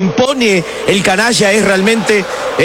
impone el canalla es realmente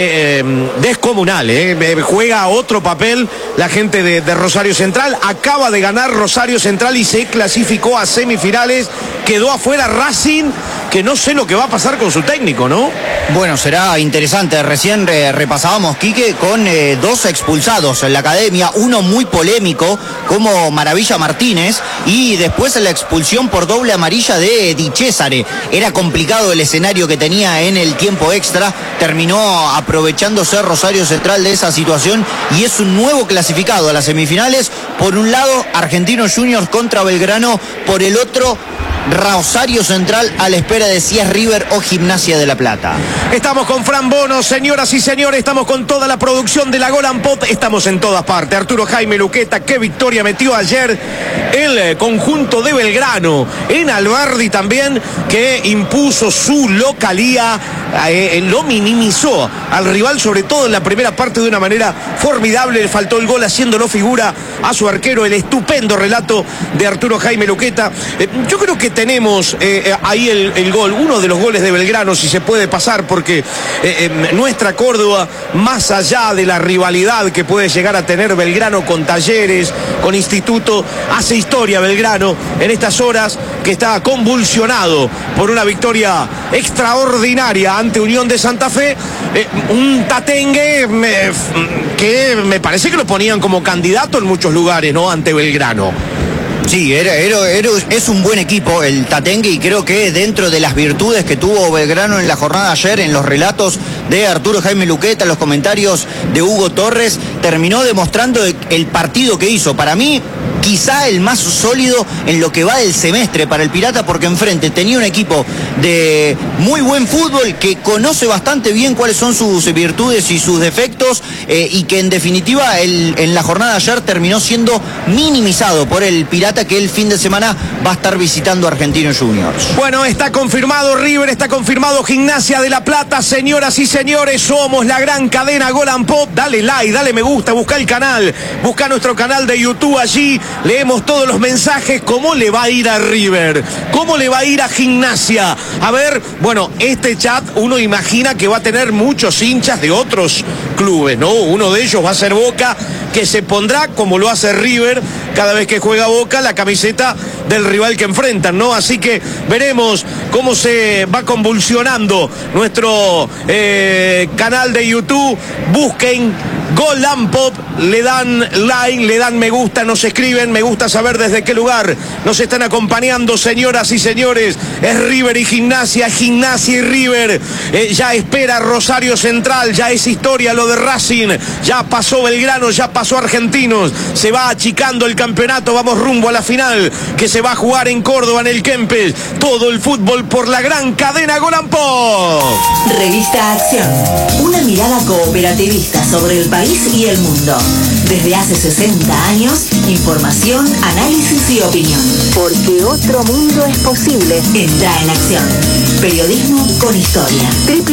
descomunal. Juega a otro papel la gente de Rosario Central. Acaba de ganar Rosario Central y se clasificó a semifinales. Quedó afuera Racing, que no sé lo que va a pasar con su técnico, ¿no? Bueno, será interesante. Recién repasábamos, Quique, con dos expulsados en la academia, uno muy polémico como Maravilla Martínez, y después la expulsión por doble amarilla de Di Cesare. Era complicado el escenario que tenía en el tiempo extra, terminó aprovechándose Rosario Central de esa situación y es un nuevo clasificado a las semifinales. Por un lado, Argentinos Juniors contra Belgrano, por el otro, Rosario Central a la espera de si es River o Gimnasia de La Plata. Estamos con Fran Bono, señoras y señores, estamos con toda la producción de la Golan Pop, estamos en todas partes. Arturo Jaime Luqueta, qué victoria metió ayer el conjunto de Belgrano. En Alberdi también, que impuso su localía, lo minimizó al rival, sobre todo en la primera parte de una manera formidable. Le faltó el gol haciéndolo figura a su arquero, el estupendo relato de Arturo Jaime Luqueta. Yo creo que tenemos ahí el gol, uno de los goles de Belgrano, si se puede pasar, porque nuestra Córdoba, más allá de la rivalidad que puede llegar a tener Belgrano con Talleres, con Instituto, hace historia Belgrano en estas horas, que está convulsionado por una victoria extraordinaria ante Unión de Santa Fe. Un Tatengue que me parece que lo ponían como candidato en muchos lugares, ¿no?, ante Belgrano. Sí, es un buen equipo el Tatengue, y creo que dentro de las virtudes que tuvo Belgrano en la jornada de ayer, en los relatos de Arturo Jaime Luqueta, los comentarios de Hugo Torres, terminó demostrando el partido que hizo. Para mí, quizá el más sólido en lo que va del semestre para el Pirata, porque enfrente tenía un equipo de muy buen fútbol, que conoce bastante bien cuáles son sus virtudes y sus defectos, y que en definitiva en la jornada de ayer terminó siendo minimizado por el Pirata, que el fin de semana va a estar visitando a Argentinos Juniors. Bueno, está confirmado River, está confirmado Gimnasia de La Plata, señoras y señores, somos la gran cadena Golan Pop. Dale like, dale me gusta, busca el canal, busca nuestro canal de YouTube, allí leemos todos los mensajes. ¿Cómo le va a ir a River? ¿Cómo le va a ir a Gimnasia? A ver, bueno, este chat uno imagina que va a tener muchos hinchas de otros clubes, ¿no? Uno de ellos va a ser Boca, que se pondrá, como lo hace River cada vez que juega Boca, la camiseta del rival que enfrentan, ¿no? Así que veremos cómo se va convulsionando nuestro canal de YouTube. Busquen Golan Pop, le dan like, le dan me gusta, nos escriben, me gusta saber desde qué lugar nos están acompañando, señoras y señores. Es River y Gimnasia, Gimnasia y River. Ya espera Rosario Central, ya es historia lo de Racing, ya pasó Belgrano, ya pasó Argentinos, se va achicando el campeonato, vamos rumbo a la final que se va a jugar en Córdoba, en el Kempes. Todo el fútbol por la gran cadena Golan Pop. Revista Acción, una mirada cooperativista sobre el país y el mundo. Desde hace 60 años, información, análisis y opinión. Porque otro mundo es posible. Entra en Acción. Periodismo con historia.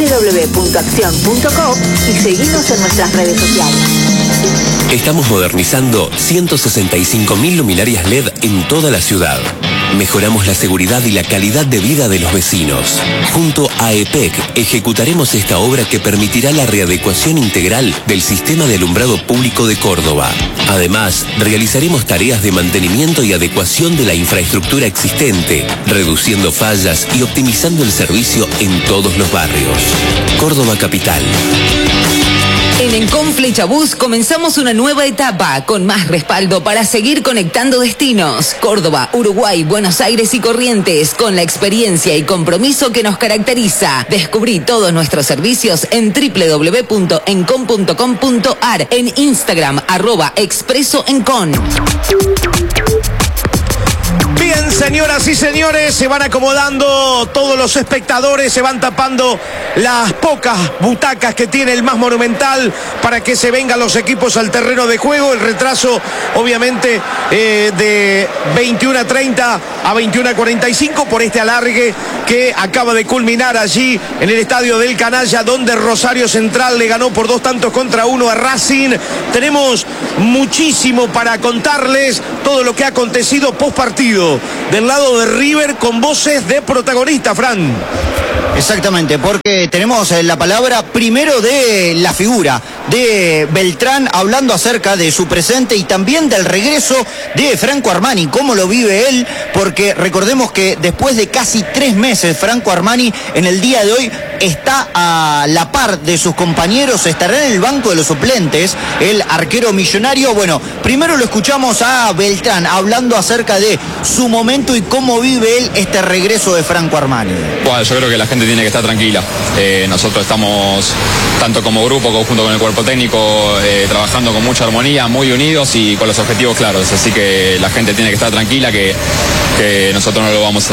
www.accion.com y seguinos en nuestras redes sociales. Estamos modernizando 165.000 luminarias LED en toda la ciudad. Mejoramos la seguridad y la calidad de vida de los vecinos. Junto a EPEC ejecutaremos esta obra que permitirá la readecuación integral del sistema de alumbrado público de Córdoba. Además, realizaremos tareas de mantenimiento y adecuación de la infraestructura existente, reduciendo fallas y optimizando el servicio en todos los barrios. Córdoba Capital. En Encon Flechabús comenzamos una nueva etapa con más respaldo para seguir conectando destinos. Córdoba, Uruguay, Buenos Aires y Corrientes, con la experiencia y compromiso que nos caracteriza. Descubrí todos nuestros servicios en www.encon.com.ar, en Instagram @expresoencon. Bien, señoras y señores, se van acomodando todos los espectadores, se van tapando las pocas butacas que tiene el más monumental para que se vengan los equipos al terreno de juego. El retraso, obviamente, de 21:30 a 21:45 por este alargue que acaba de culminar allí en el estadio del Canalla, donde Rosario Central le ganó por 2-1 a Racing. Tenemos muchísimo para contarles, todo lo que ha acontecido post partido del lado de River, con voces de protagonista, Fran. Exactamente, porque tenemos la palabra primero de la figura de Beltrán, hablando acerca de su presente y también del regreso de Franco Armani, cómo lo vive él, porque recordemos que después de casi 3 meses, Franco Armani en el día de hoy está a la par de sus compañeros, estará en el banco de los suplentes, el arquero millonario. Bueno, primero lo escuchamos a Beltrán hablando acerca de su momento y cómo vive él este regreso de Franco Armani. Bueno, yo creo que la gente tiene que estar tranquila. Nosotros estamos, tanto como grupo como junto con el cuerpo técnico, trabajando con mucha armonía, muy unidos y con los objetivos claros. Así que la gente tiene que estar tranquila, que nosotros no lo vamos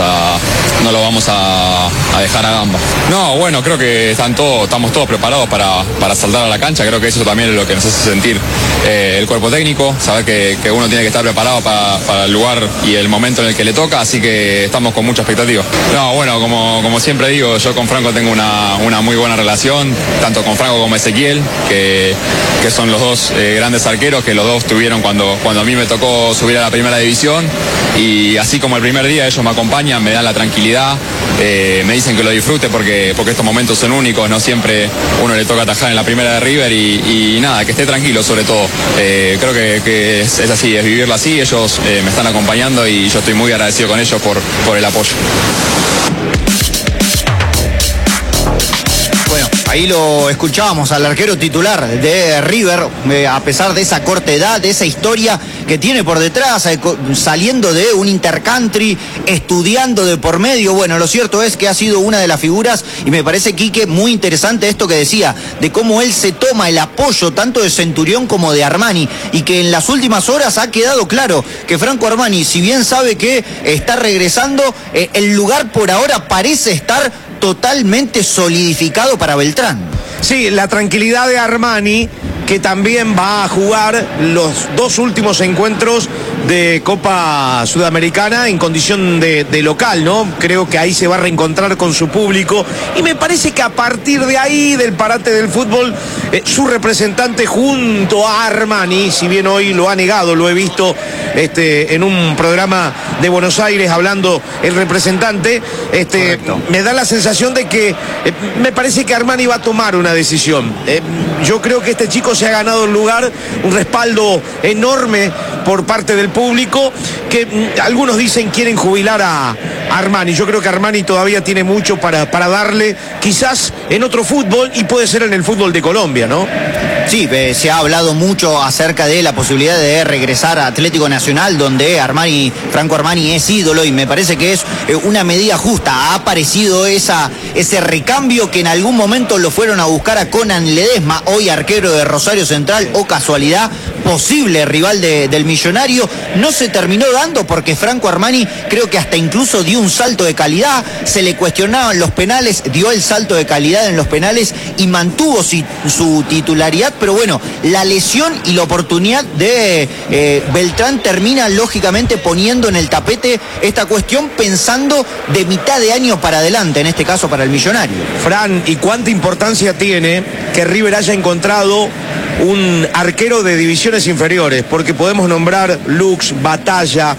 a dejar a gamba. No, bueno, creo que estamos todos preparados para saltar a la cancha. Creo que eso también es lo que nos hace sentir el cuerpo técnico, saber que uno tiene que estar preparado para el lugar y el momento en el que le toca, así que estamos con mucha expectativa. No, bueno, como siempre digo, yo con Franco tengo una muy buena relación, tanto con Franco como Ezequiel, que son los dos grandes arqueros, que los dos tuvieron cuando a mí me tocó subir a la primera división, y así como el primer día ellos me acompañan, me dan la tranquilidad, me dicen que lo disfrute porque estos momentos son únicos, no siempre uno le toca atajar en la primera de River y nada, que esté tranquilo sobre todo. Creo que es así, es vivirlo así, ellos me están acompañando y yo estoy muy agradecido con ellos por el apoyo. Bueno, ahí lo escuchábamos al arquero titular de River, a pesar de esa corta edad, de esa historia que tiene por detrás, saliendo de un intercountry, estudiando de por medio. Bueno, lo cierto es que ha sido una de las figuras, y me parece, Quique, muy interesante esto que decía, de cómo él se toma el apoyo tanto de Centurión como de Armani, y que en las últimas horas ha quedado claro que Franco Armani, si bien sabe que está regresando, el lugar por ahora parece estar totalmente solidificado para Beltrán. Sí, la tranquilidad de Armani, que también va a jugar los 2 últimos encuentros de Copa Sudamericana en condición de local, ¿no? Creo que ahí se va a reencontrar con su público, y me parece que a partir de ahí, del parate del fútbol, su representante junto a Armani, si bien hoy lo ha negado, lo he visto en un programa de Buenos Aires hablando el representante, me da la sensación de que me parece que Armani va a tomar una decisión. Yo creo que este chico se ha ganado un lugar, un respaldo enorme por parte del público, que algunos dicen quieren jubilar a Armani. Yo creo que Armani todavía tiene mucho para darle, quizás en otro fútbol, y puede ser en el fútbol de Colombia, ¿no? Sí, se ha hablado mucho acerca de la posibilidad de regresar a Atlético Nacional, donde Franco Armani es ídolo, y me parece que es una medida justa. Ha aparecido ese recambio que en algún momento lo fueron a buscar a Conan Ledesma, hoy arquero de Rosario Central, o casualidad, posible rival del Millonario. No se terminó dando porque Franco Armani creo que hasta incluso dio un salto de calidad, se le cuestionaban los penales, dio el salto de calidad en los penales y mantuvo su titularidad. Pero bueno, la lesión y la oportunidad de Beltrán termina lógicamente poniendo en el tapete esta cuestión, pensando de mitad de año para adelante, en este caso para el Millonario. Fran, ¿y cuánta importancia tiene que River haya encontrado un arquero de divisiones inferiores? Porque podemos nombrar Lux, Batalla,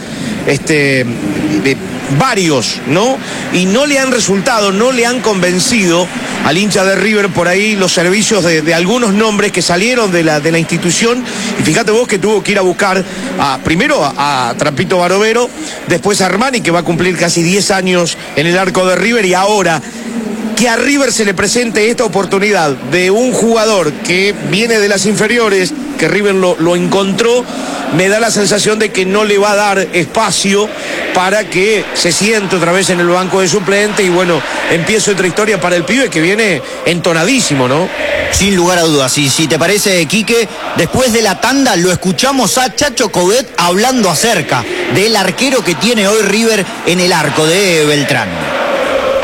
varios, ¿no? Y no le han resultado, no le han convencido al hincha de River por ahí los servicios de algunos nombres que salieron de la institución. Y fíjate vos que tuvo que ir a buscar primero a Trampito Barovero, después a Armani, que va a cumplir casi 10 años en el arco de River, y ahora que a River se le presente esta oportunidad de un jugador que viene de las inferiores, que River lo encontró, me da la sensación de que no le va a dar espacio para que se siente otra vez en el banco de suplente, y bueno, empieza otra historia para el pibe que viene entonadísimo, ¿no? Sin lugar a dudas. Y si te parece, Quique, después de la tanda lo escuchamos a Chacho Coudet hablando acerca del arquero que tiene hoy River en el arco de Beltrán.